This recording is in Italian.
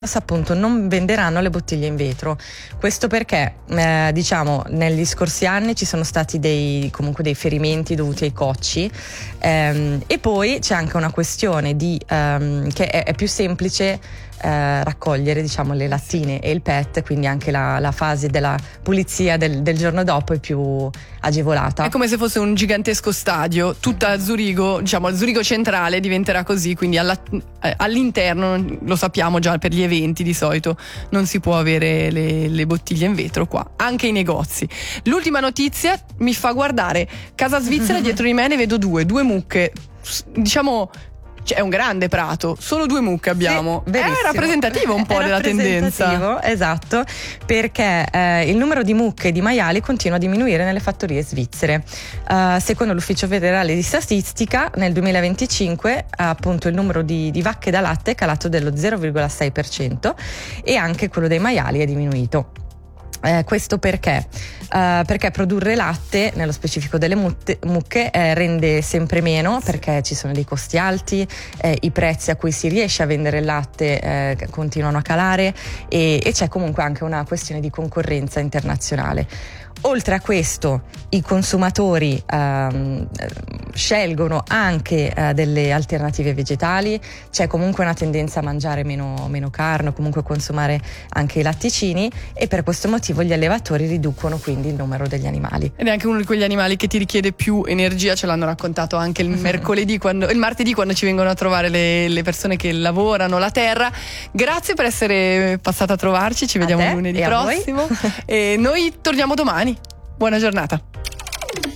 appunto non venderanno le bottiglie in vetro. Questo perché diciamo negli scorsi anni ci sono stati comunque dei ferimenti dovuti ai cocci, e poi c'è anche una questione che è più semplice raccogliere, diciamo, le lattine e il PET, quindi anche la fase della pulizia del giorno dopo è più agevolata. È come se fosse un gigantesco stadio, tutta Zurigo, diciamo il Zurigo centrale diventerà così, quindi all'interno, lo sappiamo già per gli eventi di solito non si può avere le bottiglie in vetro qua, anche i negozi. L'ultima notizia mi fa guardare Casa Svizzera, dietro di me ne vedo due mucche, diciamo. C'è un grande prato, solo 2 mucche abbiamo. Sì, è rappresentativo un po' della tendenza. Esatto, perché il numero di mucche e di maiali continua a diminuire nelle fattorie svizzere. Secondo l'Ufficio federale di statistica, nel 2025 appunto il numero di vacche da latte è calato dello 0,6% e anche quello dei maiali è diminuito. Questo perché produrre latte, nello specifico delle mucche, rende sempre meno, perché ci sono dei costi alti, i prezzi a cui si riesce a vendere il latte continuano a calare e c'è comunque anche una questione di concorrenza internazionale. Oltre a questo, i consumatori scelgono anche delle alternative vegetali, c'è comunque una tendenza a mangiare meno carne, comunque consumare anche i latticini, e per questo motivo gli allevatori riducono quindi il numero degli animali. Ed è anche uno di quegli animali che ti richiede più energia, ce l'hanno raccontato anche il martedì quando ci vengono a trovare le persone che lavorano la terra. Grazie per essere passata a trovarci, ci vediamo lunedì prossimo e noi torniamo domani. Buona giornata.